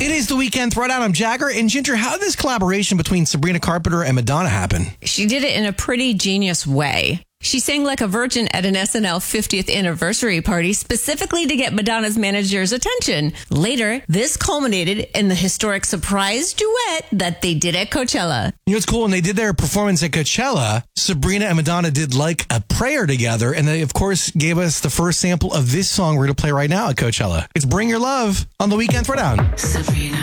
It is the Weekend Throwdown. I'm Jagger. And Ginger, how did this collaboration between Sabrina Carpenter and Madonna happen? She did it in a pretty genius way. She sang like a virgin at an SNL 50th anniversary party specifically to get Madonna's manager's attention. Later, this culminated in the historic surprise duet that they did at Coachella. You know what's cool? When they did their performance at Coachella, Sabrina and Madonna did like a prayer together. And they, of course, gave us the first sample of this song we're going to play right now at Coachella. It's Bring Your Love on the Weekend Throwdown. Sabrina.